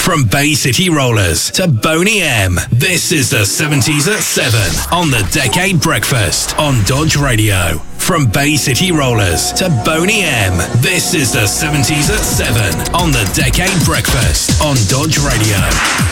From Bay City Rollers to Boney M, this is the 70s at 7 on the Decade Breakfast on Dodge Radio. From Bay City Rollers to Boney M, this is the 70s at 7 on the Decade Breakfast on Dodge Radio.